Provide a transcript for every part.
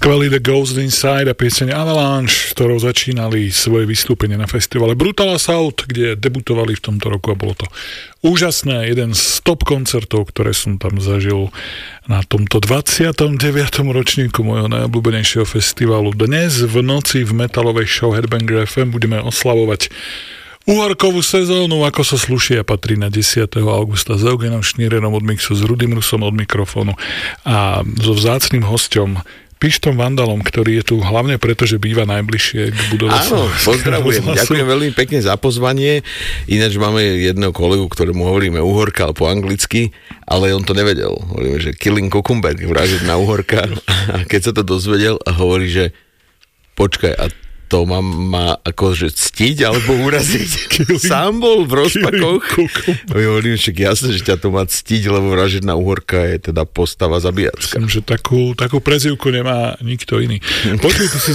skvelý The Ghost Inside a pieseň Avalanche, ktorou začínali svoje vystúpenie na festivale Brutal Assault, kde debutovali v tomto roku a bolo to úžasné. Jeden z top koncertov, ktoré som tam zažil na tomto 29. ročníku môjho najobľúbenejšieho festivalu. Dnes v noci v metalovej show Headbanger FM budeme oslavovať uhorkovú sezónu, ako sa slúši a patrí na 10. augusta s Eugenom Šnírenom od mixu, s Rudým Rusom od mikrofónu a so vzácnym hosťom Pištom Vandalom, ktorý je tu hlavne preto, že býva najbližšie k budove. Áno, pozdravujem. Ďakujem veľmi pekne za pozvanie. Ináč máme jedného kolegu, ktorému hovoríme uhorka po anglicky, ale on to nevedel. Hovoríme, že killing cucumber, vražiť na uhorka. A keď sa to dozvedel a hovorí, že počkaj, a to má akože ctiť alebo uraziť. Sám bol v rozpakoch. Hovorím, však jasne, že ťa to má ctiť, lebo vražedná uhorka je teda postava zabíjacká. Myslím, že takú prezývku nemá nikto iný. Počuj, ty si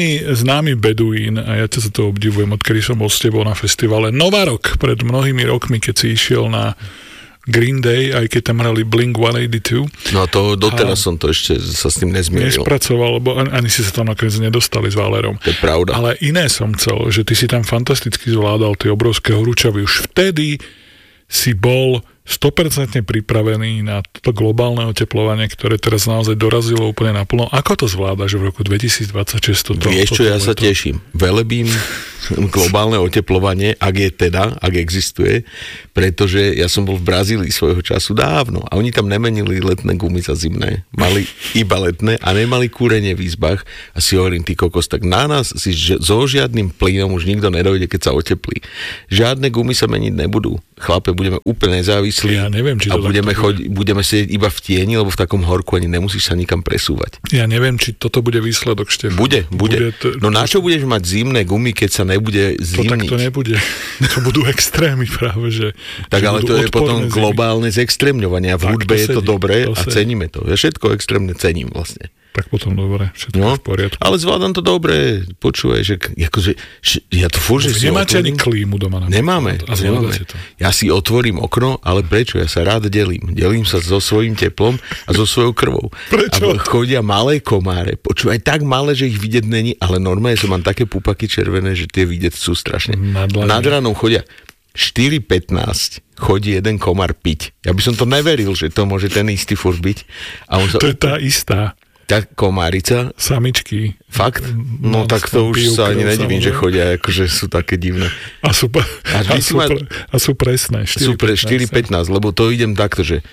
známy beduín a ja ťa za to obdivujem, odkedy som bol s tebou na festivale Nova Rock pred mnohými rokmi, keď si išiel na Green Day, aj keď tam hrali Blink-182. No to doteraz som to ešte sa s tým nezmieril. Nespracoval, lebo ani si sa tam nakoniec nedostali s Válerom. To je pravda. Ale iné som chcel, že ty si tam fantasticky zvládal tie obrovské horúčavy. Už vtedy si bol 100% pripravený na to globálne oteplovanie, ktoré teraz naozaj dorazilo úplne naplno. Ako to zvládaš v roku 2026? Vieš čo, ja sa teším. Velebím globálne oteplovanie, ak existuje, pretože ja som bol v Brazílii svojho času dávno a oni tam nemenili letné gumy za zimné. Mali iba letné a nemali kúrenie v izbách a si hovorím, ty kokos, tak na nás si so žiadnym plynom už nikto nedojde, keď sa oteplí. Žiadne gumy sa meniť nebudú. Chlape, budeme úplne nezávislí. Ja neviem, či to budeme sedieť iba v tieni, lebo v takom horku ani nemusíš sa nikam presúvať. Ja neviem, či toto bude výsledok, Štefan. Bude. No na čo budeš mať zimné gumy, keď sa nebude zimniť? To nebude. To budú extrémy práve, že... Tak ale to je potom globálne zextrémňovanie a v hudbe je to dobré a ceníme to. Ja všetko extrémne cením vlastne. Tak potom dobre, všetko v poriadku. Ale zvládam to dobre, počúvaj, že akože, ja to furt, že si nemáte otvorím. ani klímu doma? Nemáme. To. Ja si otvorím okno, ale prečo? Ja sa rád delím. Delím sa so svojím teplom a so svojou krvou. Prečo? A chodia malé komáre. Počúvaj, tak malé, že ich vidieť není, ale normálne som mám také pupaky červené, že tie vidieť sú strašne. Nad ranou chodia 4:15 chodí jeden komár piť. Ja by som to neveril, že to môže ten istý furt byť. A on to je tá istá. Tá komárica. Samičky. Fakt? No tak to už sa ani nedivím, že chodia, akože sú také divné. A sú presné. 4:15, lebo to idem takto, že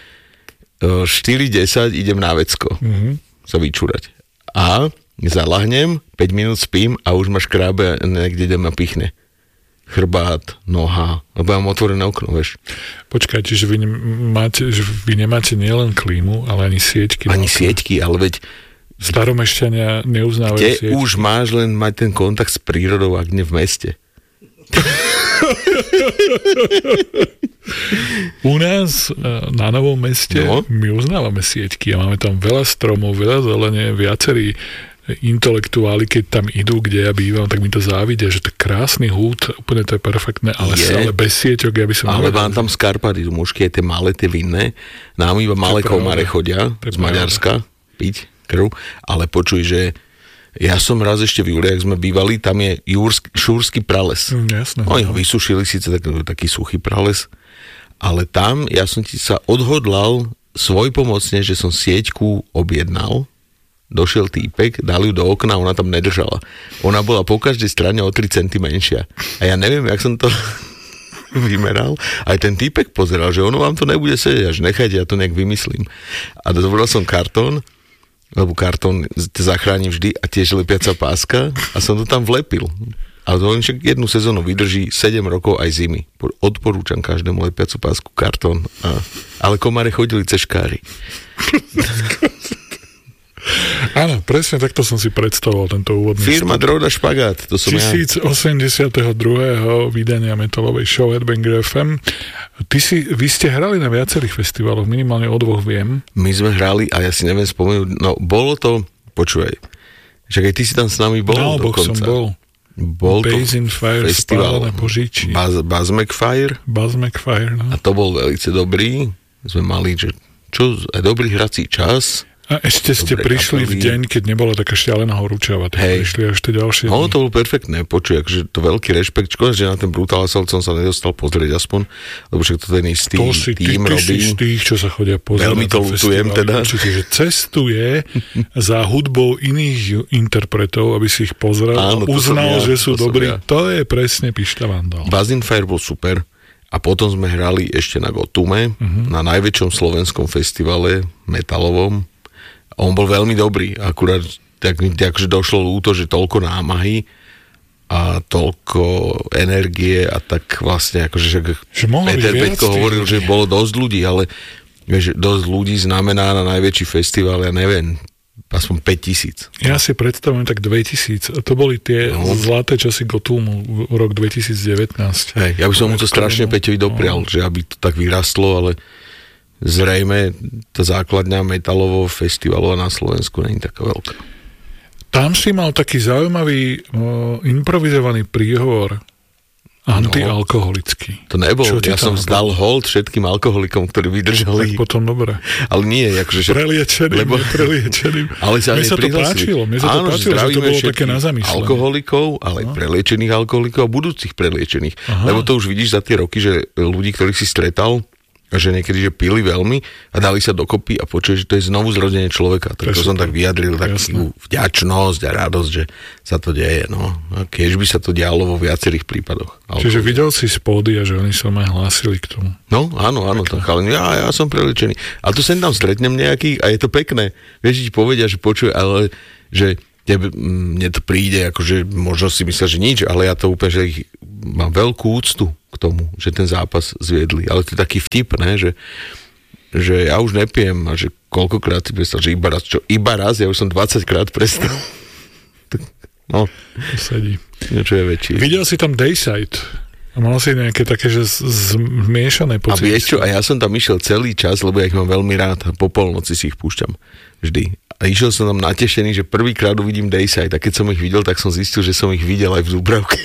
4:10 idem na vecko sa vyčúrať. A zalahnem, 5 minút spím a už ma škrábe, niekde idem a pichne. Chrbát, noha, lebo mám otvorené okno, vieš. Počkajte, že vy nemáte nielen klímu, ale ani sieťky. Ani sieťky, ale veď staromešťania neuznávajú sieťky. Už máš len mať ten kontakt s prírodou, ak nie v meste. U nás na Novom Meste my uznávame sieťky a máme tam veľa stromov, veľa zelene, viacerí intelektuáli, keď tam idú, kde ja bývam, tak mi to závidia, že to je krásny húd, úplne to je perfektné, ale bez sieťok, ja by som... Ale mám tam skarpady, mužky, tie malé, tie vinné, nám iba malé komáre chodia z Maďarska piť krv, ale počuj, že ja som raz ešte v Júli, ak sme bývali, tam je šúrsky prales. Jasné. Oni ho vysušili, síce taký suchý prales, ale tam ja som sa odhodlal svojpomocne, že som sieťku objednal. Došiel týpek, dal ju do okna, ona tam nedržala. Ona bola po každej strane o 3 cm menšia. A ja neviem, jak som to vymeral. Aj ten týpek pozeral, že ono vám to nebude sedieť, až nechajte, ja to nejak vymyslím. A zobral som kartón, lebo kartón zachráni vždy a tiež lepiaca páska a som to tam vlepil. A to však jednu sezónu vydrží 7 rokov aj zimy. Odporúčam každému lepiacu pásku, kartón. Ale komáre chodili cez škáry. Áno, presne takto som si predstavoval tento úvodný Firma Droda Špagát, to som 1082. vydania metalovej show Headbanger FM. Vy ste hrali na viacerých festivaloch, minimálne o 2 viem. My sme hrali, a ja si neviem spomenúť, no bolo to, počúvaj, že aj ty si tam s nami bol na oboch som bol. Bol to Base in Fire, festival Spálené Požičí. Buzz McFire. No. A to bol veľmi dobrý. Sme mali, že aj dobrý hrací čas. A ešte ste prišli v deň, keď nebola taká šialená horúčava. Prišli ešte ďalšie dni. To bolo perfektné. Počuj, akože to veľký rešpekt. Škoda, že na ten Brutal Assault som sa nedostal pozrieť aspoň, lebo však to ten istý tým robí. Ty si z tých, čo sa chodia pozrieť. Veľmi to ľutujem teda. Určite, že cestuje za hudbou iných interpretov, aby si ich pozrel a uznal, že sú dobrí. To je presne Pišta Vandal. Buzzin' Fire bol super. A potom sme hrali ešte na Gotume, na najväčšom slovenskom festivale metalovom. On bol veľmi dobrý, akurát takže došlo ľúto, že toľko námahy a toľko energie a tak vlastne akože Peter Peťko hovoril, že bolo dosť ľudí, ale vieš, dosť ľudí znamená na najväčší festival, ja neviem, aspoň 5,000. Ja si predstavujem tak 2,000. To boli tie zlaté časy Gotumu v rok 2019. Hej, ja by som mu to strašne Peťovi doprial, že aby to tak vyrastlo, ale zrejme tá základňa metalového festivalu na Slovensku nie je taká veľká. Tam si mal taký zaujímavý improvizovaný príhovor antialkoholický. To nebol, ja som vzdal hold všetkým alkoholikom, ktorí vydržali. Tak potom dobre. Ale nie, akože... Preliečeným. Ale sa mne sa to páčilo, že to bolo také na zamyslenie. Alkoholikov, ale aj preliečených alkoholikov a budúcich preliečených. Lebo to už vidíš za tie roky, že ľudí, ktorých si stretal, že niekedy, že pili veľmi a dali sa dokopy a počuješ, že to je znovu zrodenie človeka. Tak to som tak vyjadril, takú vďačnosť a radosť, že sa to deje. No. A keď by sa to dialo vo viacerých prípadoch. Čiže videl si z pódia, že oni sa ma hlásili k tomu. No, áno, tak, ale ja som preličený. A tu sem tam stretnem nejakých a je to pekné. Vieš, ti povedia, že počuj, ale že mne to príde, akože možno si myslel, že nič, ale ja to úplne, že ich mám veľkú úctu k tomu, že ten zápas zviedli. Ale to je taký vtip, ne? Že ja už nepijem a že koľkokrát si predstav, že iba raz, ja už som 20 krát prestal. No, sedí. Niečo je väčšie. Videl si tam Dayside a mal si nejaké také, že zmiešané pocity. A vieš čo, a ja som tam išiel celý čas, lebo ja ich mám veľmi rád a po polnoci si ich púšťam. Vždy. A išiel som tam natešený, že prvýkrát uvidím Dayside a keď som ich videl, tak som zistil, že som ich videl aj v Dúbravke.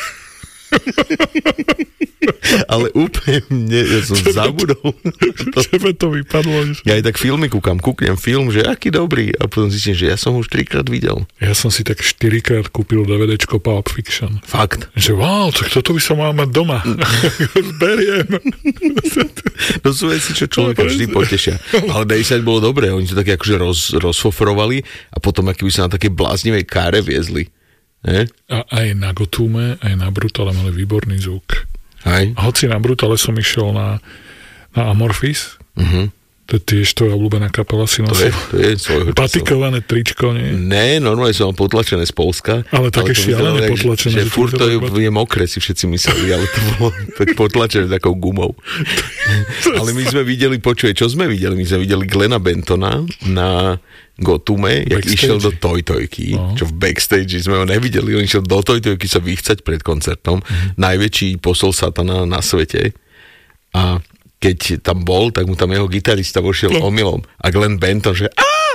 Ale úplne ja som zabudol. Tebe to vypadlo. Ja aj tak filmy kúknem film, že aký dobrý a potom zistím, že ja som už 3-krát videl. Ja som si tak 4-krát kúpil DVDčko Pulp Fiction. Fakt? Že wow, tak toto by som mal mať doma. Beriem. To sú veci, čo človeka vždy potešia. Ale Dayside bolo dobré, oni to tak akože rozfofrovali a potom aký by sa na také bláznivej káre viezli. Ne? A aj na Gotume, aj na Brutale mali výborný zvuk. Aj. Hoci na Brutale som išiel na Amorphis, to je tiež tvoja obľúbená kapela, si nosil. To je svojho času. Patikované tričko, nie? Ne, normálne som mám potlačené z Polska. Ale také šialené potlačené. Že furt to je mokré, si všetci mysleli, ale to bolo tak potlačené takou gumou. Ale my sme videli, čo sme videli? My sme videli Glena Bentona na Gotume, jak išiel do Tojtojky, čo v backstage sme ho nevideli, on išiel do Tojtojky sa vychcať pred koncertom, najväčší posol satana na svete a keď tam bol, tak mu tam jeho gitarista vošiel omylom a Glenn Benton, že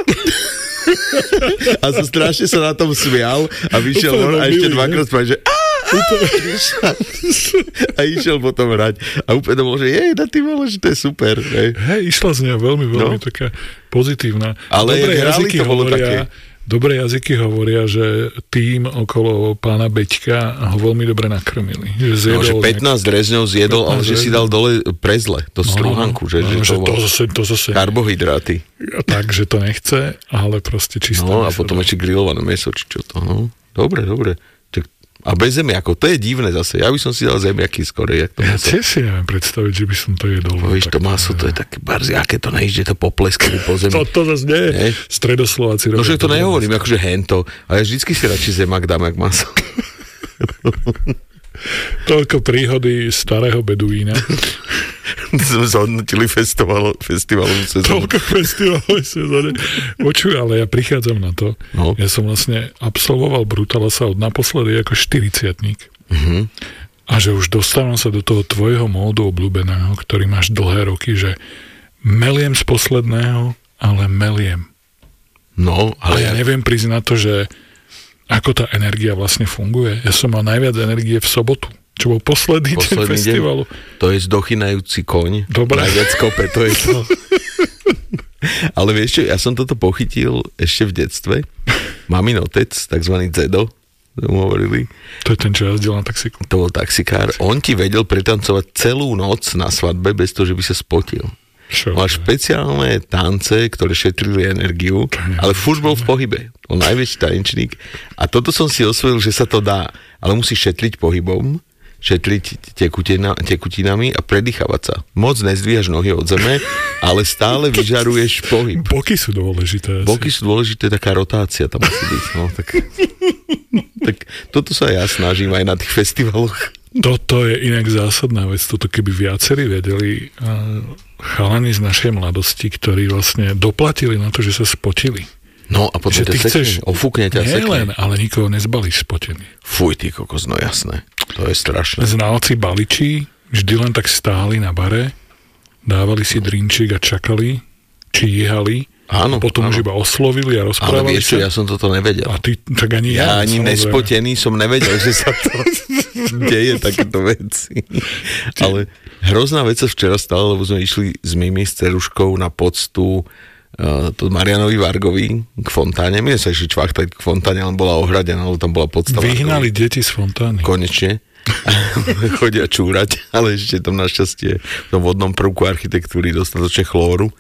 a so strašne sa na tom smial a vyšiel on a ešte dvakrát spať, že a išiel potom hrať a úplne bol, že na ty vole, že to je super. Hej, išla z neho veľmi taká pozitívna. Ale Dobré jazyky hovoria, že tým okolo pána Beťka ho veľmi dobre nakrmili. Že 15 rezňov zjedol, ale že si dal dole prezle, to strúhanku, že to zase karbohydráty. Takže to nechce, ale proste čisté. No a potom ešte grillované mäso, či čo to. No. Dobre. A bez zemiakov, to je divné zase. Ja by som si dal zemiaky skorej. Ja tiež si neviem predstaviť, že by som to jedol. Víš, to maso, to je také barzi, aké to nejde, to popleskali po zemi. To zase nie. Stredoslováci. No, že to nehovorím, akože hento. Ale ja vždycky si radšej zemak dám, jak maso. Toľko príhody starého beduína. Sme zhodnotili festivalovú sezónu. Toľko festivalovej sezóny. Počuj, ale ja prichádzam na to. No. Ja som vlastne absolvoval Brutal Assault naposledy ako 40-tník. A že už dostávam sa do toho tvojho módu obľúbeného, ktorý máš dlhé roky, že meliem z posledného, ale meliem. No, ale ja neviem priznať to, že ako tá energia vlastne funguje. Ja som mal najviac energie v sobotu, čo bol posledný deň festivalu. To je zdochynajúci koň. Dobre. Najviac kope, to je to. Ale vieš čo, ja som toto pochytil ešte v detstve. Mamin otec, takzvaný Zedo, mu hovorili. To je ten, čo jazdil na taxíku. To bol taxikár. On ti vedel pretancovať celú noc na svadbe bez toho, že by sa spotil. Mal špeciálne tance, ktoré šetrili energiu, ale furt bol v pohybe. On najväčší tanečník. A toto som si osvojil, že sa to dá. Ale musíš šetriť pohybom, šetriť tekutinami a predýchavať sa. Moc nezdvíhaš nohy od zeme, ale stále vyžaruješ pohyb. Boky sú dôležité. Boky sú dôležité, taká rotácia tam musí byť. No, tak toto sa ja snažím aj na tých festivaloch. Toto je inak zásadná vec. Toto keby viacerí vedeli chalani z našej mladosti, ktorí vlastne doplatili na to, že sa spotili. No a potom ťa sekne, ofúkne ťa sekne. Len, ale nikoho nezbalíš spotený. Fuj, ty kokos, no jasné. To je strašné. Znalci baličí vždy len tak stáli na bare, dávali si drinčík a čakali, číhali. Áno, a potom už iba oslovili a rozprávali. Ale vieš čo, ja som toto nevedel. A ty, tak ani ja ani nespotený som nevedel, že sa to deje takéto veci. Ale hrozná vec sa včera stala, lebo sme išli s Mimi s Ceruškou na poctu Marianovi Vargovi k fontáne. My sa išli čvachtať k fontáne, len bola ohradená, lebo tam bola podstava. Vyhnali deti z fontány. Konečne. Chodia čúrať, ale ešte tam našťastie v tom vodnom prvku architektúry dostatočne chlóru.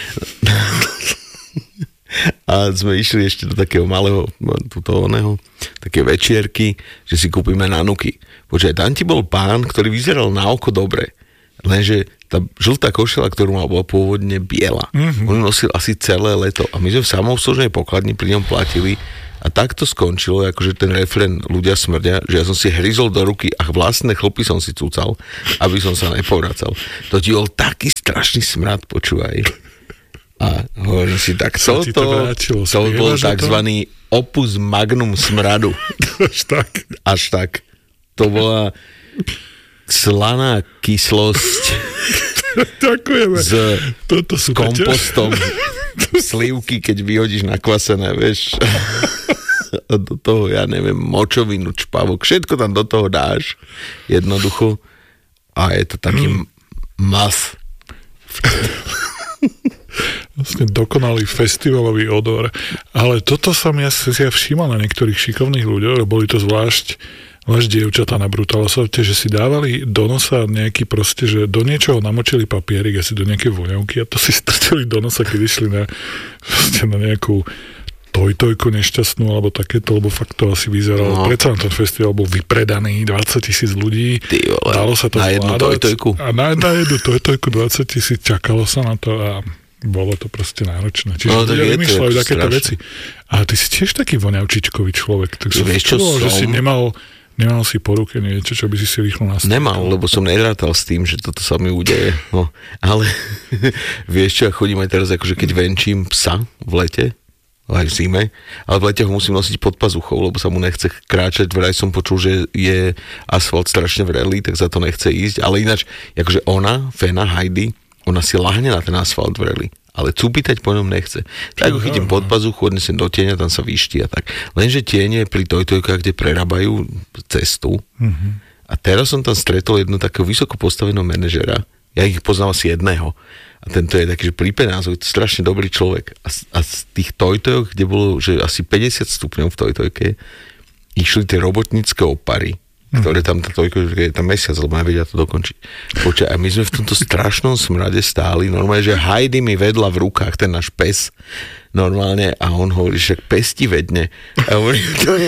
A sme išli ešte do takého malého také večierky, že si kúpime nanuky. Počkaj, tam ti bol pán, ktorý vyzeral na oko dobre, lenže tá žltá košela, ktorú mal, bola pôvodne biela. On nosil asi celé leto a my sme v samoobslužnej pokladni pri ňom platili a takto skončilo, akože ten refrén ľudia smrdia, že ja som si hryzol do ruky a vlastné chlpy som si cúcal, aby som sa nepovracal. To ti bol taký strašný smrad, počúvaj. A hovorím si, tak to bol takzvaný opus magnum smradu. Až tak. To bola slaná kyslosť Ďakujeme. S kompostom slivky, keď vyhodíš nakvasené, vieš. A do toho, ja neviem, močovinu, čpavok, všetko tam do toho dáš, jednoducho. A je to taký mas. Vlastne dokonalý festivalový odor. Ale toto som ja všímal na niektorých šikovných ľuďoch, boli to zvlášť dievčatá na Brutalsofte, že si dávali do nosa nejaký proste, že do niečoho namočili papierik, asi do nejakej voňavky a to si strčili do nosa, keď išli na nejakú tojtojku nešťastnú, alebo takéto, lebo fakt to asi vyzeralo. No. Predsa ten festival bol vypredaný, 20,000 ľudí. Dalo sa to na jednu tojtojku. A na jednu tojtojku 20,000, čakalo sa na to a bolo to proste náročné. Čiže ľudia vymýšľajú takéto veci. A ty si tiež taký voňavčičkový človek. Tak som že si nemal si po ruke niečo, čo by si rýchlo nastavil. Nemal, lebo som nerátal s tým, že toto sa mi udeje. No, ale vieš čo, ja chodím aj teraz, akože keď venčím psa v lete, aj v zime, ale v lete ho musím nosiť pod pazuchou, lebo sa mu nechce kráčať. Vraj som počul, že je asfalt strašne vrelý, tak za to nechce ísť. Ale ináč, akože Fena, Heidi, ona si lahne na ten asfalt vrelý, ale cupitať po ňom nechce. Tak ho chytím pod pazuchu, odnesem do tieňa, tam sa vyští a tak. Lenže tiene pri tojtojkách, kde prerábajú cestu. A teraz som tam stretol jednu takého vysoko postaveného manažera. Ja ich poznal asi jedného. A tento je taký, že pri penázoch, to je strašne dobrý človek. A z tých tojtojok, kde bolo, že asi 50 stupňov v tojtojke, išli tie robotnícke opary, ktoré tam tá tojko, je tam mesiac, lebo nevedia to dokončiť. Počkaj, a my sme v tomto strašnom smrade stáli, normálne, že Heidi mi vedla v rukách, ten náš pes, normálne, a on hovorí, že pes ti vedne. A hovorí,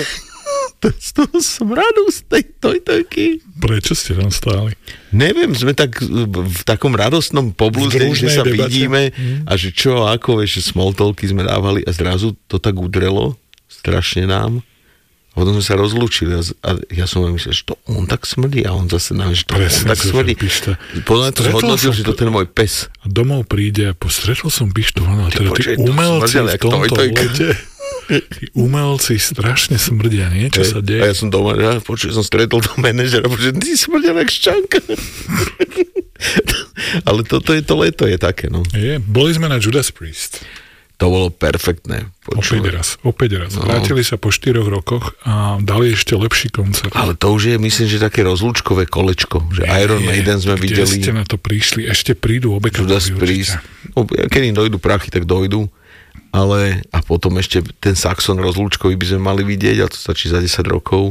to z toho smradu, z tej tojtojky. Prečo ste tam stáli? Neviem, sme tak v takom radostnom poblúzení, že sa vidíme a že čo, ako, vieš, small talky sme dávali a zrazu to tak udrelo, strašne nám. A potom sme sa rozlúčili a ja som myslel, že to on tak smrdí a on zase nám, že to presne, on tak smrdí. Podľa to zhodnotil, že to ten môj pes. A domov príde a postretol som pištu, a teda tí umelci v tomto lete, tí umelci strašne smrdia, niečo sa deje. A ja som doma, som stretol toho manažera, ty smrdia jak ščanka. Ale toto je to leto, je také, no. Boli sme na Judas Priest. To bolo perfektné. Opäť raz. No. Vrátili sa po 4 rokoch a dali ešte lepší koncert. Ale to už je, myslím, že také rozlúčkové kolečko, že Iron Maiden sme videli. Kde ste na to prišli? Ešte prídu obe kapely určite. Keď im dojdu prachy, tak dojdu. Ale a potom ešte ten Saxon rozlúčkový by sme mali vidieť, a to stačí za 10 rokov.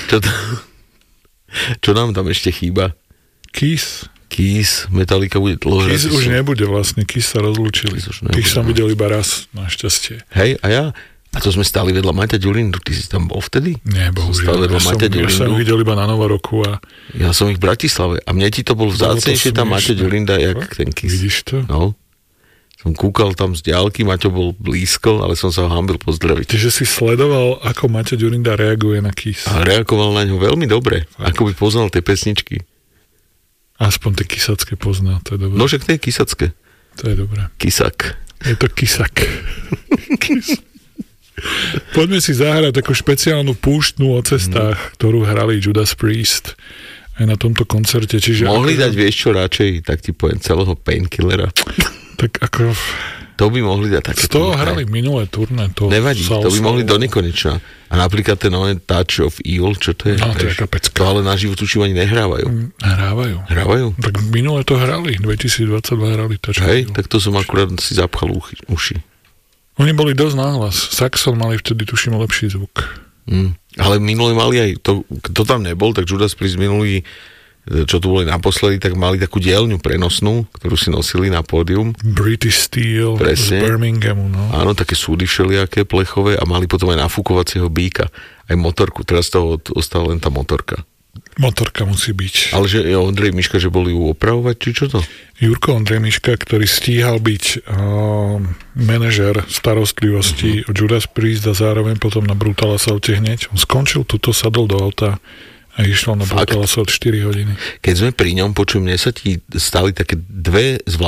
Čo nám tam ešte chýba? Kiss, Metallica bude dlho. Kiss už nebude vlastne, Kiss sa rozlúčili. Kiss som videl iba raz, našťastie. Hej, a ja? A to sme stáli vedľa Maťa Ďurindu. Ty si tam bol vtedy? Nie, bohužiaľ. Ja som videl iba na Novoroku. Ja som ich v Bratislave. A mne ti to bol vzácnejšie tam Maťa Ďurinda, jak ten Kiss. Vidíš to? No. Som kúkal tam z diaľky, Maťo bol blízko, ale som sa ho hanbil pozdraviť. Čiže si sledoval, ako Maťo Ďurinda reaguje na Kiss. A reagoval na ňo veľmi dobre. Ako by poznal tie pesničky. Aspoň tie kisacké pozná, to je dobré. No, však to je kisacké. To je dobré. Kisak. Je to kisak. Poďme si zahrať takú špeciálnu púštnu o cestách, ktorú hrali Judas Priest aj na tomto koncerte. Čiže mohli dať, vieš čo, radšej, tak ti poviem, celého Painkillera. Tak ako... To by mohli dať také. Z toho hrali minulé turné. Nevadí, to by mohli do nekonečna. A napríklad ten Touch of Evil, čo to je? No, to je kapecka. To ale na živo tuším ani nehrávajú. Hrávajú? Tak minulé to hrali, 2022 hrali Touch of Evil. Evil. Tak to som akurát si zapchal uši. Oni boli dosť náhlas. Saxon mali vtedy, tuším, lepší zvuk. Ale minulé mali aj, kto tam nebol, tak Judas Priest minulý, čo tu boli naposledy, tak mali takú dielňu prenosnú, ktorú si nosili na pódium. British Steel z Birminghamu, no. Áno, také súdy všelijaké plechové a mali potom aj nafúkovacieho býka, aj motorku. Teraz toho ostala len tá motorka. Motorka musí byť. Ale že Ondrej Miška, že boli ju opravovať, či čo to? Jurko Ondrej Miška, ktorý stíhal byť manažer starostlivosti Judas Priest a zároveň potom na Brutal Assault hneď. On skončil tuto, sadol do auta a išiel na Brutal Assault 4 hodiny. Keď sme pri ňom, počujem, mne sa ti stali také dve zvláštne